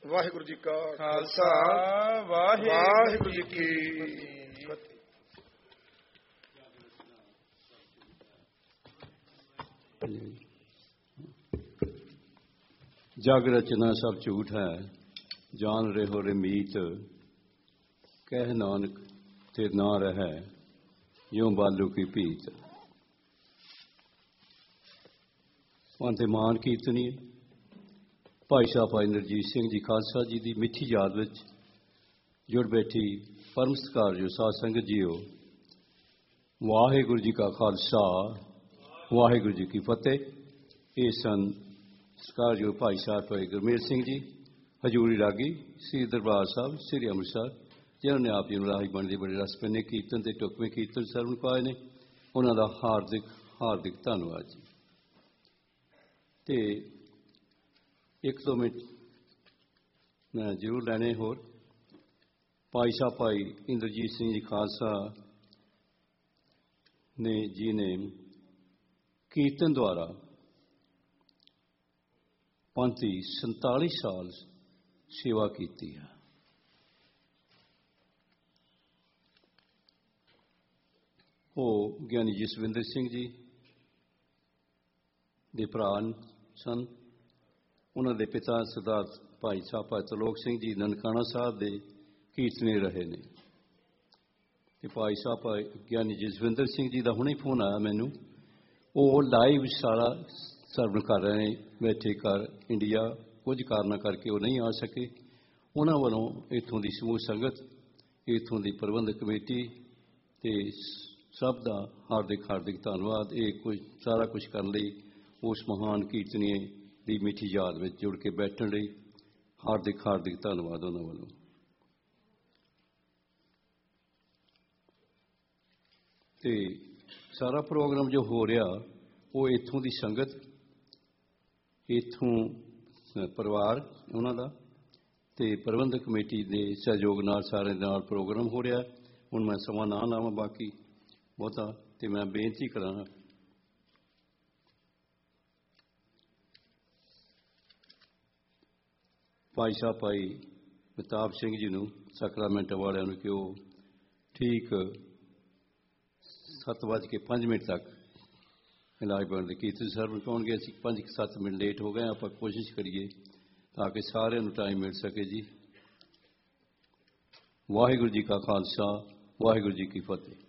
ਵਾਹਿਗੁਰੂ ਜੀ ਕਾ ਖਾਲਸਾ ਵਾਹਿਗੁਰੂ ਜੀ ਕੀ ਫਤਿਹ। ਜਗ ਰਚਨਾ ਸਭ ਝੂਠ ਹੈ, ਜਾन रहो रे मीत, कह नानक ते ना रहे यों बालू की भीत। पंथ मान कीर्तनीय भाई साहब भाई नरजीत सिंह जी खालसा जी की मिठी याद विच जुड़ बैठी परम सत्कारयोग साध संगत जीओ, वाहिगुरू जी का खालसा वाहिगुरू जी की फतेह। ये सन सत्कारयोग भाई साहब भाई गुरमेल सिंह जी हजूरी रागी श्री दरबार साहब श्री अमृतसर, जिन्होंने आप जी राही बनते बड़े रस पैने कीर्तन के टुकवें कीर्तन सरवण पाए ने, उन्होंने हार्दिक हार्दिक धन्यवाद जी। तो एक दो मिनट मैं जरूर लैने होर। भाई साहब भाई इंद्रजीत सिंह जी खालसा ने जी ने कीर्तन द्वारा पंथ की 47 साल सेवा की है। वो ज्ञानी जसविंदर सिंह जी दे भरा सन। उन्होंने पिता सरदार भाई साहब भाई त्रिलोक सिंह जी ननकाना साहब के कीर्तने रहे ने। भाई साहब भाई ज्ञानी जसविंदर सिंह जी का हुणे फोन आया मैनू, वो लाइव सारा सर्वण कर रहे हैं बैठे कर इंडिया, कुछ कारणों करके वो नहीं आ सके। उन्होंने वालों इतों की समूह संगत, इतों की प्रबंधक कमेटी ते सब का हार्दिक हार्दिक धन्यवाद। ये कुछ सारा कुछ करने लई उस महान कीर्तनीय की मिठी याद में जुड़ के बैठने लई हार्दिक हार्दिक धन्यवाद उन्होंने वालों। ते सारा प्रोग्राम जो हो रहा वो इतों की संगत, इथों परिवार उन्होंने ते प्रबंधक कमेटी के सहयोग नाल सारे नाल प्रोग्राम हो रहा। हुण मैं समा ना लावां बाकी बहुता, तो मैं बेनती करा भाई साहब भाई महताब सिंह जी नूं सैक्रामेंट वालियां नूं कि वो ठीक 7:05 तक इलाज बनते कीर्तन सरवण पाउणगे। असीं 5-7 मिनट लेट हो गए, आप कोशिश करिए ताकि सारे टाइम मिल सके जी। वाहिगुरू जी का खालसा वाहिगुरू जी की फतेह।